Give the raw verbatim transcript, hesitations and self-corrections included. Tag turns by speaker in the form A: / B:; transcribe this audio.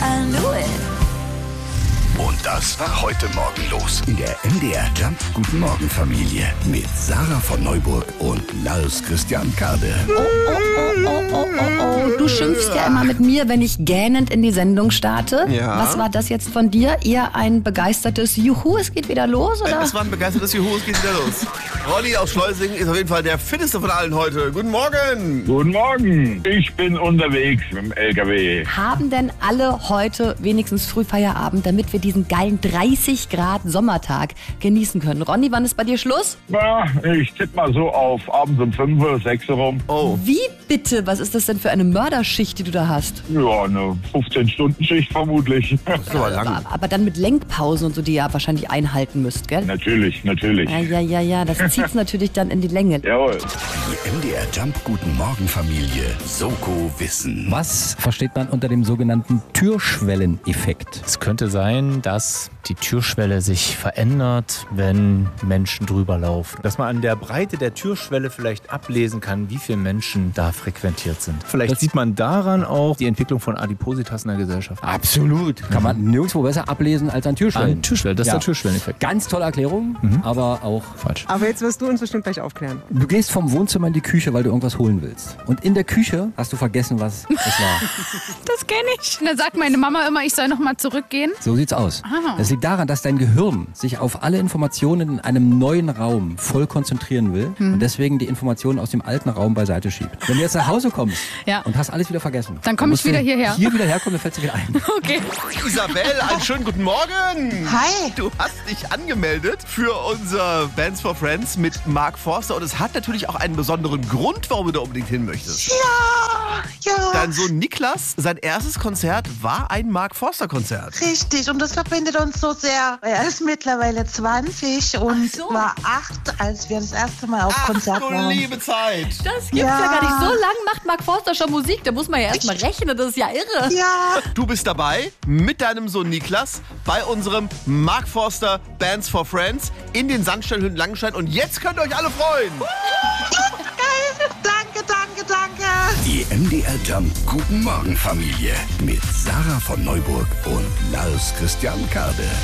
A: I knew it.
B: Und das war heute Morgen los in der M D R Jump Guten Morgen Familie mit Sarah von Neuburg und Lars Christian Kade.
C: Oh, oh, oh, oh, oh, oh. Du schimpfst ja immer mit mir, wenn ich gähnend in die Sendung starte.
D: Ja.
C: Was war das jetzt von dir? Eher ein begeistertes Juhu, es geht wieder los, oder?
D: Es war ein begeistertes Juhu, es geht wieder los. Ronny aus Schleusing ist auf jeden Fall der fitteste von allen heute. Guten Morgen.
E: Guten Morgen. Ich bin unterwegs mit dem L K W.
C: Haben denn alle heute wenigstens Frühfeierabend, damit wir diesen geilen dreißig Grad Sommertag genießen können? Ronny, wann ist bei dir Schluss?
E: Ja, ich tippe mal so auf abends um fünf oder sechs rum.
D: Oh.
C: Wie bitte? Was ist das denn für eine Mörderschicht, die du da hast?
E: Ja, eine fünfzehn-Stunden-Schicht vermutlich.
D: Das ist aber lang.
C: Aber, aber dann mit Lenkpausen und so, die ihr ja wahrscheinlich einhalten müsst, gell?
E: Natürlich, natürlich.
C: Ja, ja, ja, ja, das zieht's natürlich dann in die Länge.
E: Jawohl.
B: Die M D R Jump Guten Morgen Familie Soko Wissen.
F: Was versteht man unter dem sogenannten Türschwelleneffekt?
G: Es könnte sein, dass die Türschwelle sich verändert, wenn Menschen drüber laufen. Dass man an der Breite der Türschwelle vielleicht ablesen kann, wie viele Menschen da frequentiert sind. Vielleicht sieht man daran auch die Entwicklung von Adipositas in der Gesellschaft.
F: Absolut. Kann man nirgendwo besser ablesen als an Türschwellen.
G: An Türschwelle, das
F: Ja.
G: ist der Türschwelleneffekt.
F: Ganz tolle Erklärung, aber auch
G: Falsch.
H: Aber jetzt wirst du uns bestimmt gleich aufklären.
F: Du gehst vom Wohnzimmer in die Küche, weil du irgendwas holen willst. Und in der Küche hast du vergessen, was es war.
A: Das kenne ich. Und dann sagt meine Mama immer, ich soll noch mal zurückgehen.
F: So sieht's aus.
A: Ah.
F: Das liegt daran, dass dein Gehirn sich auf alle Informationen in einem neuen Raum voll konzentrieren will und deswegen die Informationen aus dem alten Raum beiseite schiebt. Wenn du jetzt nach Hause kommst
A: Ja.
F: und hast alles wieder vergessen,
A: Dann komm ich
F: musst du
A: wieder hierher.
F: Hier wieder herkommen, dann fällt dir wieder ein.
A: Okay.
D: Isabel, einen schönen guten Morgen.
I: Hi.
D: Du hast dich angemeldet für unser Bands for Friends mit Mark Forster und es hat natürlich auch einen besonderen Grund, warum du da unbedingt hin möchtest.
I: Ja, ja.
D: Dein Sohn Niklas, sein erstes Konzert war ein Mark Forster Konzert.
I: Richtig, und das verbindet uns so sehr. Er ist mittlerweile zwanzig und
C: Ach so.
I: war acht, als wir das erste Mal auf
D: Ach
I: Konzert
D: du
I: waren.
D: liebe Zeit.
C: Das gibt's ja.
I: Ja.
C: gar nicht. So lang macht Mark Forster schon Musik. Da muss man ja erstmal rechnen. Das ist ja irre.
I: Ja,
D: Du bist dabei mit deinem Sohn Niklas bei unserem Mark Forster Bands for Friends in den Sandsteinhütten Langenstein und jetzt könnt ihr euch alle freuen.
I: geil. Danke, danke, danke.
B: Die M D R Jump Guten Morgen Familie mit Sarah von Neuburg und Lars Christian Kade.